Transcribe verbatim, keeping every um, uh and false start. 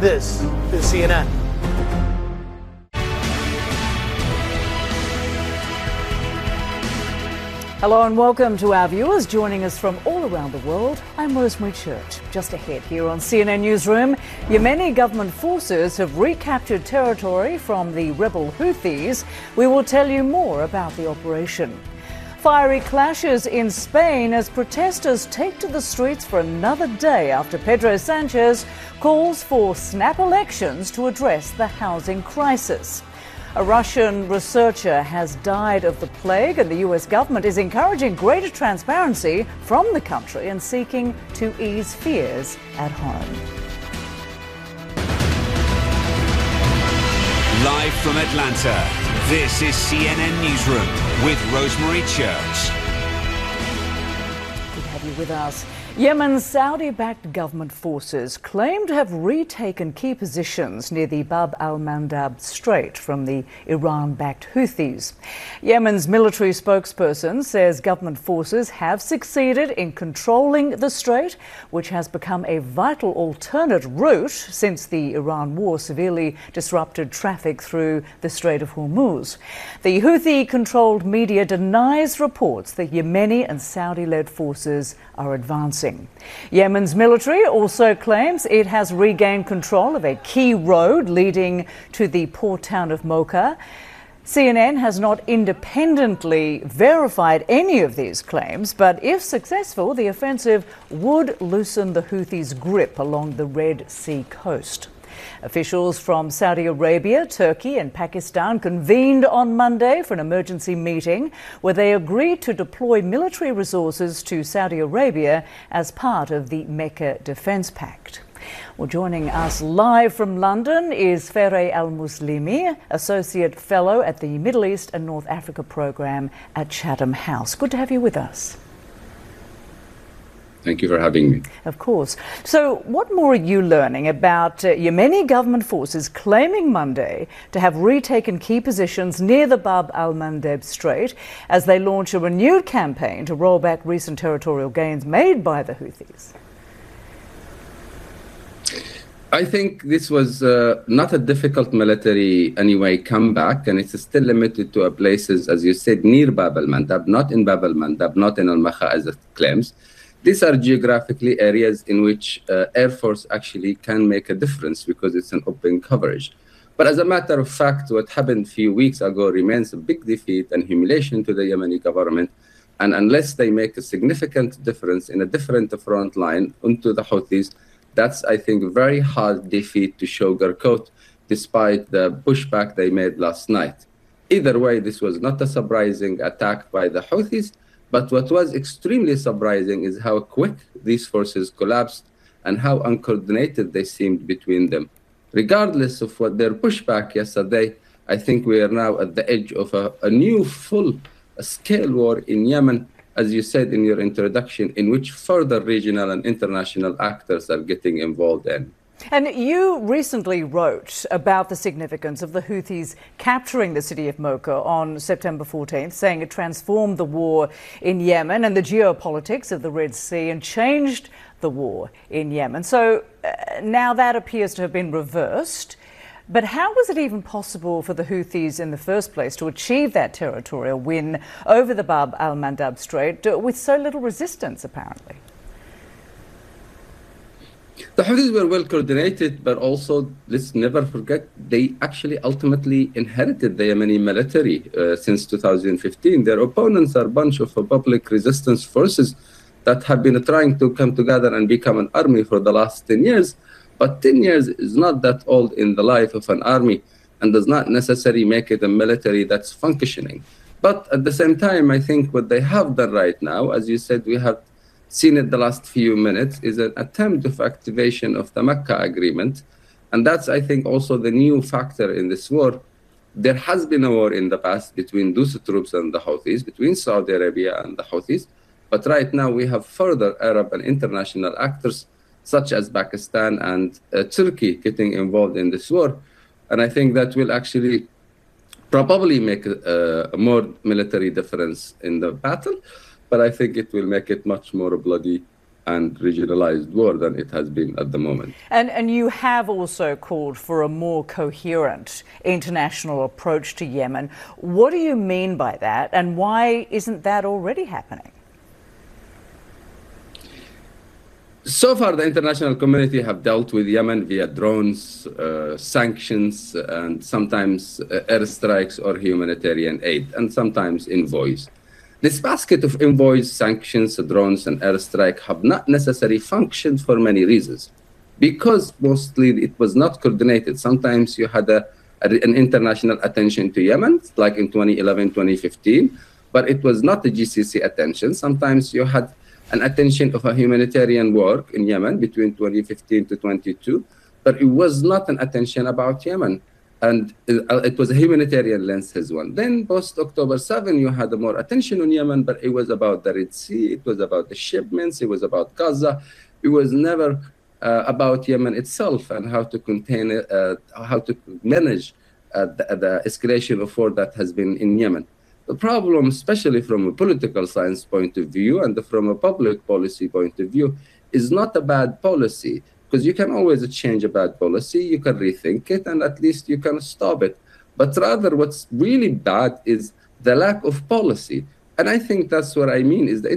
This is C N N. Hello and welcome to our viewers joining us from all around the world. I'm Rosemary Church. Just ahead here on C N N Newsroom, Yemeni government forces have recaptured territory from the rebel Houthis. We will tell you more about the operation. Fiery clashes in Spain as protesters take to the streets for another day after Pedro Sanchez calls for snap elections to address the housing crisis. A Russian researcher has died of the plague, and the U S government is encouraging greater transparency from the country and seeking to ease fears at home. Live from Atlanta, this is C N N Newsroom with Rosemary Church. Good to have you with us. Yemen's Saudi-backed government forces claim to have retaken key positions near the Bab al-Mandab Strait from the Iran-backed Houthis. Yemen's military spokesperson says government forces have succeeded in controlling the strait, which has become a vital alternate route since the Iran war severely disrupted traffic through the Strait of Hormuz. The Houthi-controlled media denies reports that Yemeni and Saudi-led forces are advancing. Yemen's military also claims it has regained control of a key road leading to the port town of Mocha. C N N has not independently verified any of these claims, but if successful, the offensive would loosen the Houthis' grip along the Red Sea coast. Officials from Saudi Arabia, Turkey and Pakistan convened on Monday for an emergency meeting where they agreed to deploy military resources to Saudi Arabia as part of the Mecca Defence Pact. Well, joining us live from London is Ferey Al-Muslimi, Associate Fellow at the Middle East and North Africa Programme at Chatham House. Good to have you with us. Thank you for having me. Of course. So what more are you learning about uh, Yemeni government forces claiming Monday to have retaken key positions near the Bab al-Mandab Strait as they launch a renewed campaign to roll back recent territorial gains made by the Houthis? I think this was uh, not a difficult military anyway comeback, and it's still limited to places, as you said, near Bab al-Mandab, not in Bab al-Mandab, not in Al-Makha as it claims. These are geographically areas in which uh, Air Force actually can make a difference because it's an open coverage. But as a matter of fact, what happened a few weeks ago remains a big defeat and humiliation to the Yemeni government. And unless they make a significant difference in a different front line onto the Houthis, that's, I think, a very hard defeat to sugarcoat despite the pushback they made last night. Either way, this was not a surprising attack by the Houthis. But what was extremely surprising is how quick these forces collapsed and how uncoordinated they seemed between them. Regardless of what their pushback yesterday, I think we are now at the edge of a, a new full-scale war in Yemen, as you said in your introduction, in which further regional and international actors are getting involved in. And you recently wrote about the significance of the Houthis capturing the city of Mocha on September fourteenth, saying it transformed the war in Yemen and the geopolitics of the Red Sea and changed the war in Yemen. So uh, now that appears to have been reversed. But how was it even possible for the Houthis in the first place to achieve that territorial win over the Bab al-Mandab Strait uh, with so little resistance, apparently? The Houthis were well coordinated, but also, let's never forget, they actually ultimately inherited the Yemeni military uh, since two thousand fifteen. Their opponents are a bunch of uh, public resistance forces that have been trying to come together and become an army for the last ten years. But ten years is not that old in the life of an army and does not necessarily make it a military that's functioning. But at the same time, I think what they have done right now, as you said, we have seen it the last few minutes, is an attempt of activation of the Mecca agreement. And that's, I think, also the new factor in this war. There has been a war in the past between those troops and the Houthis, between Saudi Arabia and the Houthis. But right now we have further Arab and international actors, such as Pakistan and uh, Turkey, getting involved in this war. And I think that will actually probably make a, a more military difference in the battle. But I think it will make it much more bloody and regionalized war than it has been at the moment. And, and you have also called for a more coherent international approach to Yemen. What do you mean by that, and why isn't that already happening? So far, the international community have dealt with Yemen via drones, uh, sanctions, and sometimes uh, airstrikes or humanitarian aid, and sometimes envoys. This basket of envoys, sanctions, drones, and airstrike have not necessarily functioned for many reasons, because mostly it was not coordinated. Sometimes you had a, a, an international attention to Yemen, like in twenty eleven, twenty fifteen, but it was not the G C C attention. Sometimes you had an attention of a humanitarian work in Yemen between twenty fifteen to twenty-two, but it was not an attention about Yemen. And it was a humanitarian lens as well. Then post-October seventh, you had more attention on Yemen, but it was about the Red Sea, it was about the shipments, it was about Gaza. It was never uh, about Yemen itself and how to contain it, uh, how to manage uh, the, the escalation of war that has been in Yemen. The problem, especially from a political science point of view and from a public policy point of view, is not a bad policy. Because you can always change a bad policy, you can rethink it, and at least you can stop it. But rather, what's really bad is the lack of policy. And I think that's what I mean, is the